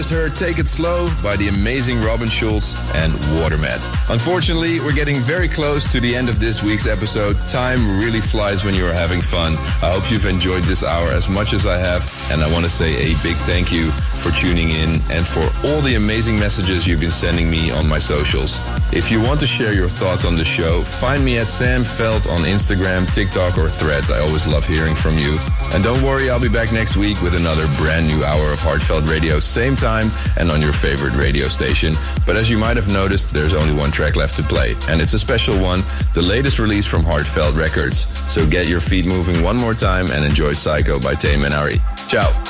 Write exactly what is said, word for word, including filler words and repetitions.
Heard Take It Slow by the amazing Robin Schulz and Watermat. Unfortunately, we're getting very close to the end of this week's episode. Time really flies when you are having fun. I hope you've enjoyed this hour as much as I have, and I want to say a big thank you for tuning in and for all the amazing messages you've been sending me on my socials. If you want to share your thoughts on the show, find me at Sam Veld on Instagram, TikTok, or Threads. I always love hearing from you. And don't worry, I'll be back next week with another brand new hour of Heartfelt Radio, same time and on your favorite radio station. But as you might have noticed, there's only one track left to play, and it's a special one, the latest release from Heartfelt Records. So get your feet moving one more time and enjoy Psycho by Tame and Ari. Ciao.